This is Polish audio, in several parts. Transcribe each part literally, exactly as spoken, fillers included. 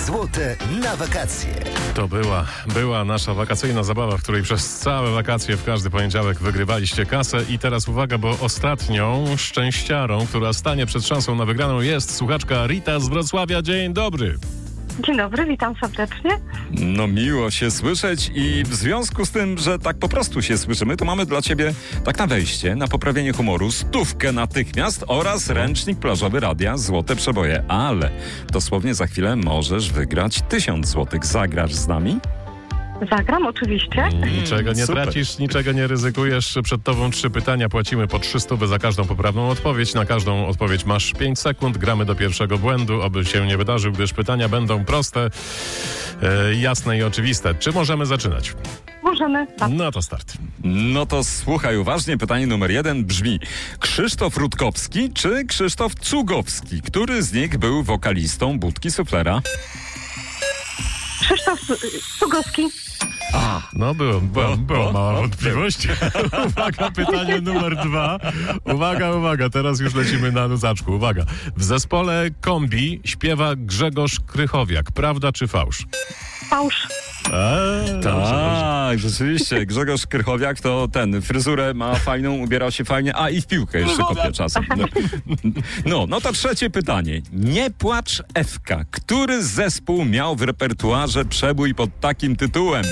Złote na wakacje. To była, była nasza wakacyjna zabawa, w której przez całe wakacje w każdy poniedziałek wygrywaliście kasę. I teraz uwaga, bo ostatnią szczęściarą, która stanie przed szansą na wygraną, jest słuchaczka Rita z Wrocławia. Dzień dobry. Dzień dobry, witam serdecznie. No miło się słyszeć i w związku z tym, że tak po prostu się słyszymy, to mamy dla ciebie tak na wejście, na poprawienie humoru, stówkę natychmiast oraz ręcznik plażowy radia Złote Przeboje. Ale dosłownie za chwilę możesz wygrać tysiąc złotych. Zagrasz z nami? Zagram, oczywiście. Niczego nie super. tracisz, niczego nie ryzykujesz. Przed tobą trzy pytania, płacimy po trzy stówy za każdą poprawną odpowiedź. Na każdą odpowiedź masz pięć sekund. Gramy do pierwszego błędu, oby się nie wydarzył, gdyż pytania będą proste, e, jasne i oczywiste. Czy możemy zaczynać? Możemy. Tak. No to start. No to słuchaj uważnie, pytanie numer jeden brzmi: Krzysztof Rutkowski czy Krzysztof Cugowski? Który z nich był wokalistą Budki Suflera? Krzysztof Cugowski. No, było, było, było o, mała o, wątpliwość. Uwaga, pytanie numer dwa. Uwaga, uwaga, teraz już lecimy na luzaczku. Uwaga. W zespole Kombi śpiewa Grzegorz Krychowiak. Prawda czy fałsz? Fałsz. Eee, dobrze, dobrze. Tak, rzeczywiście. Grzegorz Krychowiak to ten, fryzurę ma fajną, ubiera się fajnie, a i w piłkę jeszcze kopie czasem. No, no, no to trzecie pytanie. Nie płacz Ewka. Który zespół miał w repertuarze przebój pod takim tytułem?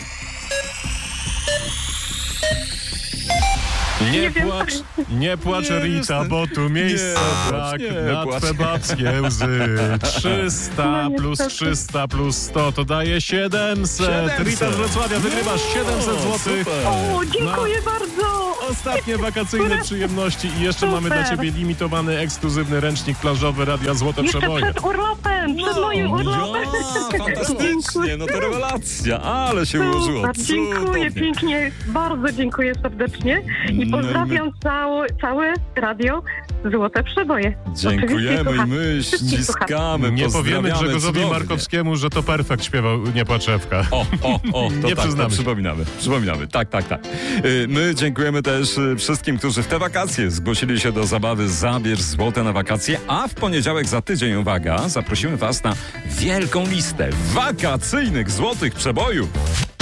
Nie Nie wiem. płacz, nie płacz Nie, Rita, jest- bo tu miejsce nie brak płacz, nie na płacz. twe babskie łzy. trzysta No plus niestety. trzysta plus sto to daje siedemset. siedemset. Rita z Wrocławia, wygrywasz siedemset złotych. super. O, dziękuję bardzo. Ostatnie wakacyjne przyjemności i jeszcze Super. mamy dla ciebie limitowany, ekskluzywny ręcznik plażowy Radia Złote Jeszcze Przeboje. przed urlopem, przed moim urlopem. Ja, fantastycznie, no to rewelacja, ale się ułożyło. Super, dziękuję Cudownie. pięknie, bardzo dziękuję serdecznie i No i pozdrawiam całe, całe radio Złote Przeboje. Dziękujemy i Oczywiście my słucham. ściskamy, Nie powiemy pozdrawiamy Grzegorzowi cudownie. Markowskiemu, że to Perfekt śpiewał Nie płaczewka. O, o, o, to Nie tak, przyznamy to się. przypominamy, przypominamy, tak, tak, tak. Y, My dziękujemy też y, wszystkim, którzy w te wakacje zgłosili się do zabawy Zabierz Złote na wakacje, a w poniedziałek za tydzień, uwaga, zaprosimy was na wielką listę wakacyjnych złotych przebojów.